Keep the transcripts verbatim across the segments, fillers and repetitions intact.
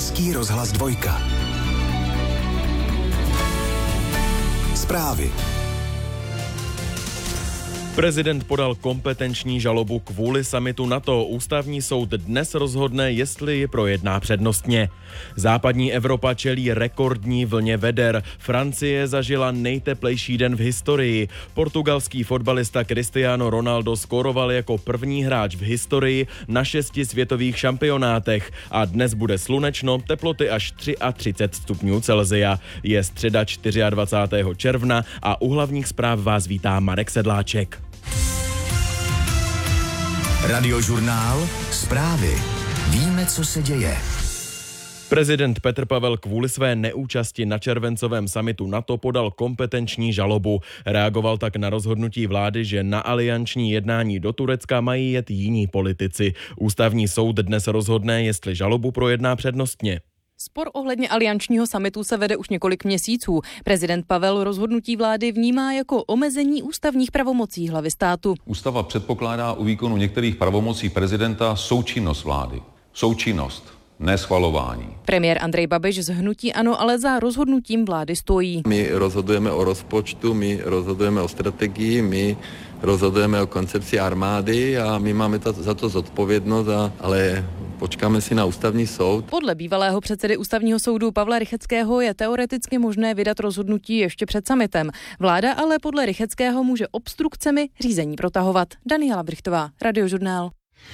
Český rozhlas dvojka. Zprávy. Prezident podal kompetenční žalobu kvůli summitu NATO. Ústavní soud dnes rozhodne, jestli ji projedná přednostně. Západní Evropa čelí rekordní vlně veder. Francie zažila nejteplejší den v historii. Portugalský fotbalista Cristiano Ronaldo skóroval jako první hráč v historii na šesti světových šampionátech. A dnes bude slunečno, teploty až třicet tři stupňů Celsia. Je středa dvacátého čtvrtého června a u hlavních zpráv vás vítá Marek Sedláček. Radiožurnál. Zprávy. Víme, co se děje. Prezident Petr Pavel kvůli své neúčasti na červencovém summitu NATO podal kompetenční žalobu. Reagoval tak na rozhodnutí vlády, že na alianční jednání do Turecka mají jet jiní politici. Ústavní soud dnes rozhodne, jestli žalobu projedná přednostně. Spor ohledně aliančního summitu se vede už několik měsíců. Prezident Pavel rozhodnutí vlády vnímá jako omezení ústavních pravomocí hlavy státu. Ústava předpokládá u výkonu některých pravomocí prezidenta součinnost vlády. Součinnost, ne schvalování. Premiér Andrej Babiš z hnutí ANO ale za rozhodnutím vlády stojí. My rozhodujeme o rozpočtu, my rozhodujeme o strategii, my rozhodujeme o koncepci armády a my máme ta, za to zodpovědnost, a, ale počkáme si na ústavní soud. Podle bývalého předsedy ústavního soudu Pavla Rycheckého je teoreticky možné vydat rozhodnutí ještě před summitem. Vláda ale podle Rycheckého může obstrukcemi řízení protahovat. Daniela Brichtová, Radiožurnál.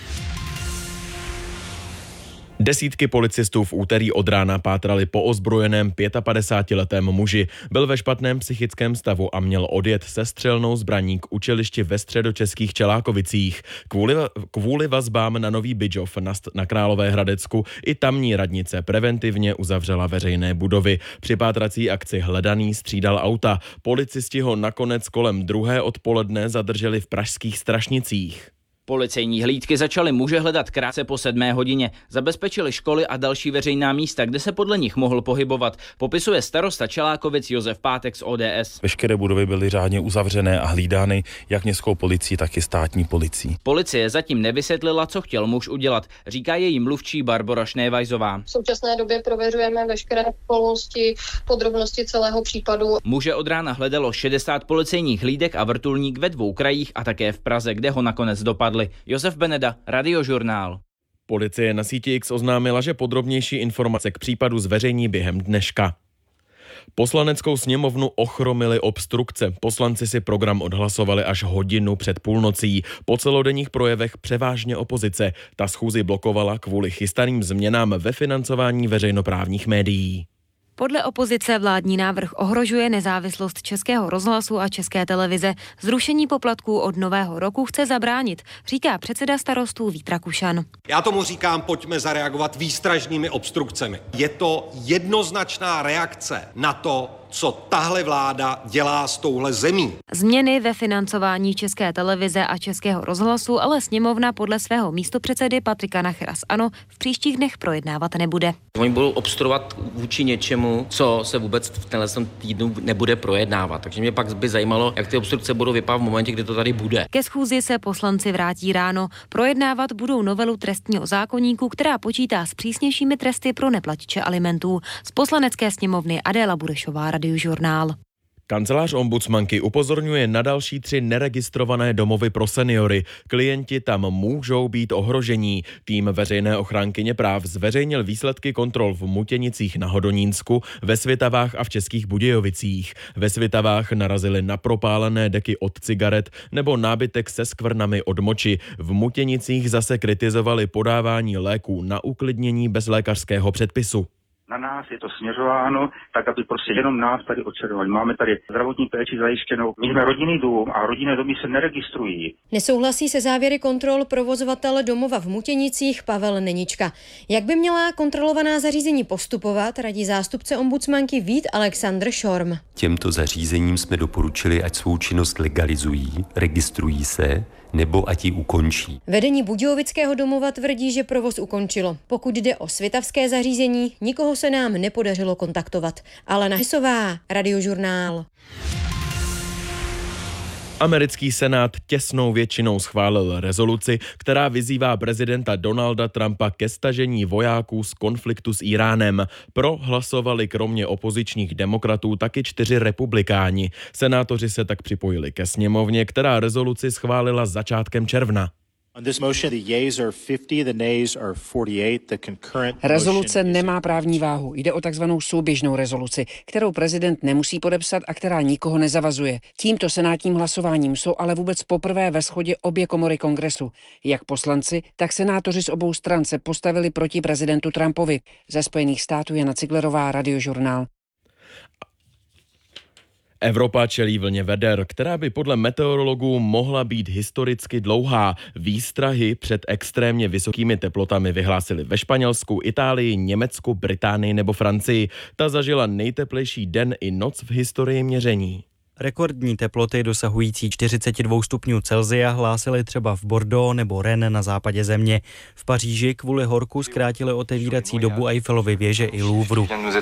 Desítky policistů v úterý od rána pátrali po ozbrojeném pětapadesátiletém muži. Byl ve špatném psychickém stavu a měl odjet se střelnou zbraní k učilišti ve středočeských Čelákovicích. Kvůli, kvůli vazbám na Nový Bydžov na, na Královéhradecku i tamní radnice preventivně uzavřela veřejné budovy. Při pátrací akci Hledaný střídal auta. Policisti ho nakonec kolem druhé odpoledne zadrželi v pražských Strašnicích. Policejní hlídky začaly muže hledat krátce po sedmé hodině. Zabezpečili školy a další veřejná místa, kde se podle nich mohl pohybovat. Popisuje starosta Čelákovic Josef Pátek z O D S. Veškeré budovy byly řádně uzavřené a hlídány jak městskou policií, tak i státní policií. Policie zatím nevysvětlila, co chtěl muž udělat, říká její mluvčí Barbora Šnévajzová. V současné době prověřujeme veškeré okolnosti, podrobnosti celého případu. Muže od rána hledalo šedesát policejních hlídek a vrtulník ve dvou krajích a také v Praze, kde ho nakonec dopadl. Josef Beneda, Radiožurnál. Policie na síti X oznámila, že podrobnější informace k případu zveřejní během dneška. Poslaneckou sněmovnu ochromily obstrukce. Poslanci si program odhlasovali až hodinu před půlnocí. Po celodenních projevech převážně opozice. Ta schůzi blokovala kvůli chystaným změnám ve financování veřejnoprávních médií. Podle opozice vládní návrh ohrožuje nezávislost Českého rozhlasu a České televize. Zrušení poplatků od nového roku chce zabránit, říká předseda Starostů Vít Rakušan. Já tomu říkám, pojďme zareagovat výstražnými obstrukcemi. Je to jednoznačná reakce na to, co tahle vláda dělá s touhle zemí. Změny ve financování České televize a Českého rozhlasu ale sněmovna podle svého místopředsedy Patrika Nachera z ANO v příštích dnech projednávat nebude. Oni budou obstruovat vůči něčemu, co se vůbec v tenhle týdnu nebude projednávat. Takže mě pak by zajímalo, jak ty obstrukce budou vypadat v momentě, kdy to tady bude. Ke schůzi se poslanci vrátí ráno. Projednávat budou novelu trestního zákoníku, která počítá s přísnějšími tresty pro neplatiče alimentů. Z poslanecké sněmovny Adéla Burešová, Radiožurnál. Kancelář ombudsmanky upozorňuje na další tři neregistrované domovy pro seniory. Klienti tam můžou být ohrožení. Tým veřejné ochránkyně práv zveřejnil výsledky kontrol v Mutěnicích na Hodonínsku, ve Svitavách a v Českých Budějovicích. Ve Svitavách narazili na propálené deky od cigaret nebo nábytek se skvrnami od moči. V Mutěnicích zase kritizovali podávání léků na uklidnění bez lékařského předpisu. Na nás je to směřováno, tak aby prostě jenom nás tady odčervali. Máme tady zdravotní péči zajištěnou. My jsme rodinný dům a rodinné domy se neregistrují. Nesouhlasí se závěry kontrol provozovatel domova v Mutěnicích Pavel Nenička. Jak by měla kontrolovaná zařízení postupovat, radí zástupce ombudsmanky Vít Alexandr Šorm. Těmto zařízením jsme doporučili, ať svou činnost legalizují, registrují se, nebo ať ji ukončí. Vedení Budějovického domova tvrdí, že provoz ukončilo. Pokud jde o svitavské zařízení, nikoho se nám nepodařilo kontaktovat. Alena Hysová, Radiožurnál. Americký senát těsnou většinou schválil rezoluci, která vyzývá prezidenta Donalda Trumpa ke stažení vojáků z konfliktu s Íránem. Pro hlasovali kromě opozičních demokratů taky čtyři republikáni. Senátoři se tak připojili ke sněmovně, která rezoluci schválila začátkem června. Rezoluce nemá právní váhu. Jde o takzvanou souběžnou rezoluci, kterou prezident nemusí podepsat a která nikoho nezavazuje. Tímto senátním hlasováním jsou ale vůbec poprvé ve shodě obě komory kongresu. Jak poslanci, tak senátoři z obou stran se postavili proti prezidentu Trumpovi. Ze Spojených států Jana Ciglerová, Radiožurnál. Evropa čelí vlně veder, která by podle meteorologů mohla být historicky dlouhá. Výstrahy před extrémně vysokými teplotami vyhlásili ve Španělsku, Itálii, Německu, Británii nebo Francii. Ta zažila nejteplejší den i noc v historii měření. Rekordní teploty dosahující čtyřicet dva stupňů Celsia hlásili třeba v Bordeaux nebo Rennes na západě země. V Paříži kvůli horku zkrátili otevírací dobu Eiffelovy věže i Louvru.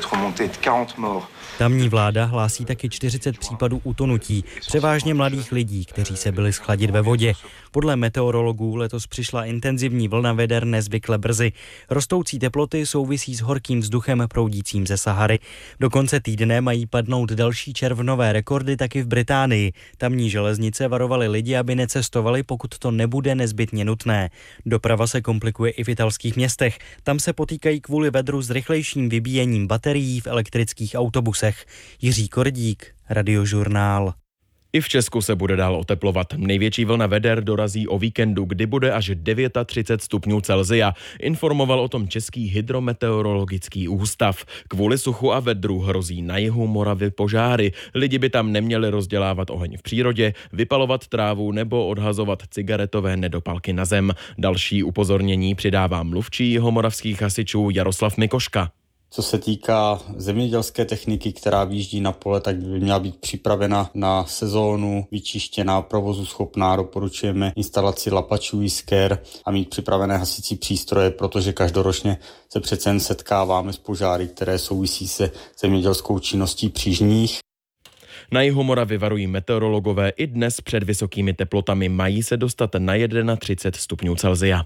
Tamní vláda hlásí taky čtyřicet případů utonutí, převážně mladých lidí, kteří se byli schladit ve vodě. Podle meteorologů letos přišla intenzivní vlna veder nezvykle brzy. Rostoucí teploty souvisí s horkým vzduchem proudícím ze Sahary. Do konce týdne mají padnout další červnové rekordy taky v Británii. Tamní železnice varovaly lidi, aby necestovali, pokud to nebude nezbytně nutné. Doprava se komplikuje i v italských městech. Tam se potýkají kvůli vedru s rychlejším vybíjením baterií v elektrických autobusech. Jiří Kordík, Radiožurnál. I v Česku se bude dál oteplovat. Největší vlna veder dorazí o víkendu, kdy bude až třicet devět stupňů Celsia. Informoval o tom Český hydrometeorologický ústav. Kvůli suchu a vedru hrozí na jihu Moravy požáry. Lidi by tam neměli rozdělávat oheň v přírodě, vypalovat trávu nebo odhazovat cigaretové nedopalky na zem. Další upozornění přidává mluvčí jihomoravských hasičů Jaroslav Mikoška. Co se týká zemědělské techniky, která výjíždí na pole, tak by měla být připravena na sezónu, vyčištěná, provozu schopná. Doporučujeme instalaci lapačů Isker a mít připravené hasicí přístroje, protože každoročně se přece jen setkáváme s požáry, které souvisí se zemědělskou činností přížních. Na jihu Moravy varují meteorologové i dnes před vysokými teplotami. Mají se dostat na třicet jedna stupňů Celsia.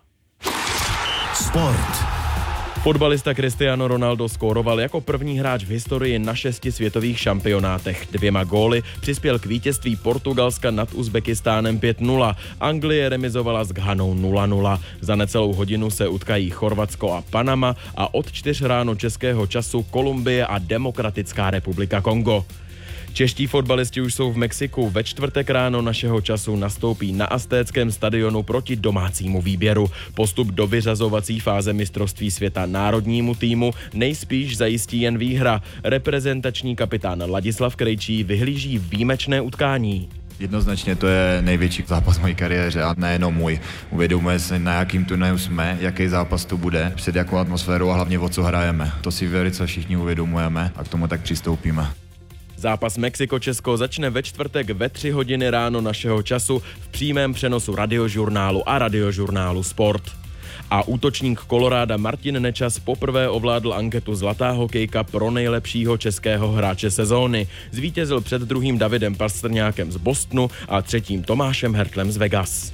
Sport. Fotbalista Cristiano Ronaldo skóroval jako první hráč v historii na šesti světových šampionátech. Dvěma góly přispěl k vítězství Portugalska nad Uzbekistánem pět nula. Anglie remizovala s Ghanou nula nula. Za necelou hodinu se utkají Chorvatsko a Panama a od čtyř ráno českého času Kolumbie a Demokratická republika Kongo. Čeští fotbalisti už jsou v Mexiku. Ve čtvrtek ráno našeho času nastoupí na Aztéckém stadionu proti domácímu výběru. Postup do vyřazovací fáze mistrovství světa národnímu týmu nejspíš zajistí jen výhra. Reprezentační kapitán Ladislav Krejčí vyhlíží výjimečné utkání. Jednoznačně to je největší zápas v mojí kariéře a nejenom můj. Uvědomujeme si, na jakým turnaji jsme, jaký zápas to bude, před jakou atmosférou a hlavně o co hrajeme. To si velice všichni uvědomujeme a k tomu tak přistoupíme. Zápas Mexiko-Česko začne ve čtvrtek ve tři hodiny ráno našeho času v přímém přenosu Radiožurnálu a Radiožurnálu Sport. A útočník Koloráda Martin Nečas poprvé ovládl anketu Zlatá hokejka pro nejlepšího českého hráče sezóny. Zvítězil před druhým Davidem Pastrňákem z Bostonu a třetím Tomášem Hertlem z Vegas.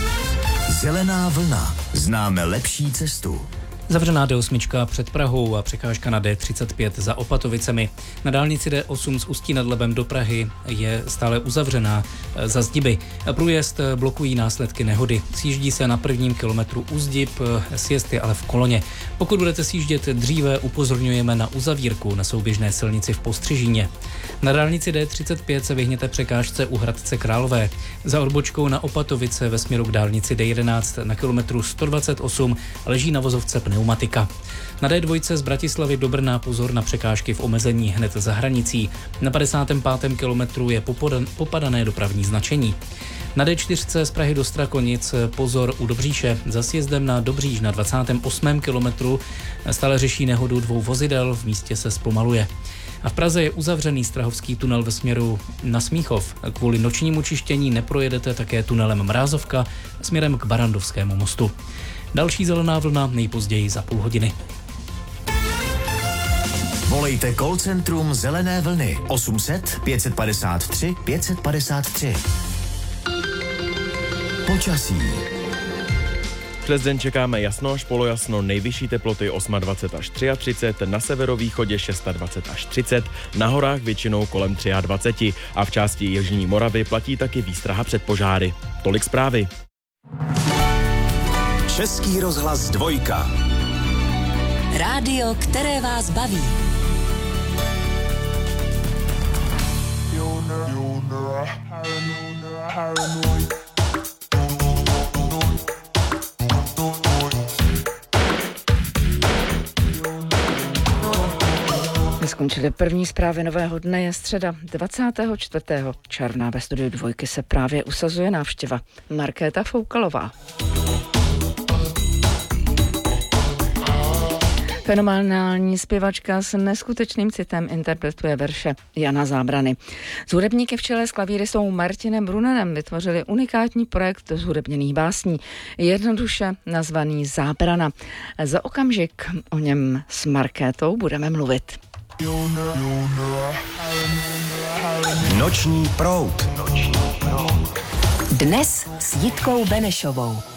Zelená vlna. Známe lepší cestu. Zavřená D osm před Prahou a překážka na D třicet pět za Opatovicemi. Na dálnici D osm z Ústí nad Labem do Prahy je stále uzavřená za zdiby. Průjezd blokují následky nehody. Sjíždí se na prvním kilometru u zdib, sjezd je ale v koloně. Pokud budete sjíždět dříve, upozorňujeme na uzavírku na souběžné silnici v Postřižíně. Na dálnici D třicet pět se vyhněte překážce u Hradce Králové. Za odbočkou na Opatovice ve směru k dálnici D jedenáct na kilometru sto dvacet osm leží na vozovce pneumatika. Na D dva z Bratislavy do Brna pozor na překážky v omezení hned za hranicí. Na padesátém pátém kilometru je popodan, popadané dopravní značení. Na D čtyři z Prahy do Strakonic pozor u Dobříše. Za sjezdem na Dobříž na dvacátém osmém kilometru stále řeší nehodu dvou vozidel, v místě se zpomaluje. A v Praze je uzavřený Strahovský tunel ve směru na Smíchov. Kvůli nočnímu čištění neprojedete také tunelem Mrázovka směrem k Barandovskému mostu. Další zelená vlna nejpozději za půl hodiny. Volejte call centrum Zelené vlny osm set pět set padesát tři pět set padesát tři. Počasí. Přes den čekáme jasno až polojasno, nejvyšší teploty dvacet osm až třicet tři, na severovýchodě dvacet šest až třicet, na horách většinou kolem dvacet tři a v části Jižní Moravy platí taky výstraha před požáry. Tolik zprávy. Český rozhlas dvojka. Rádio, které vás baví. Skončily první zprávy nového dne, je středa dvacátého čtvrtého června. Ve studiu dvojky se právě usazuje návštěva Markéta Foukalová. Fenomenální zpěvačka s neskutečným citem interpretuje verše Jana Zábrany. Z hudebníky v čele s klavíristou Martinem Brunerem vytvořili unikátní projekt zhudebněných básní, jednoduše nazvaný Zábrana. Za okamžik o něm s Markétou budeme mluvit. Noční proud. Dnes s Jitkou Benešovou.